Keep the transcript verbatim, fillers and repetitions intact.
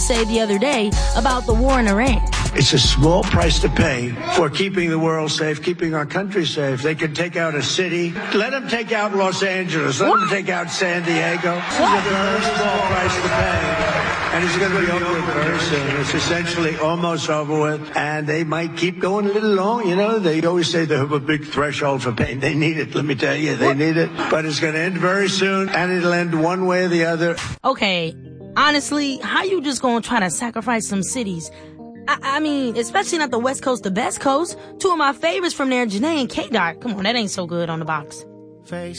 say the other day about the war in Iran. It's a small price to pay for keeping the world safe, keeping our country safe. They can take out a city. Let them take out Los Angeles. Let what? them take out San Diego. This is a very small price to pay. And it's going to be over with very soon. It's essentially almost over with. And they might keep going a little long. You know, they always say they have a big threshold for pain. They need it. Let me tell you, they what? need it. But it's going to end very soon. And it'll end one way or the other. Okay. Honestly, how you just going to try to sacrifice some cities? I, I mean, especially not the West Coast, the best coast. Two of my favorites from there, Janae and K-Dot. Come on, that ain't so good on the box. Face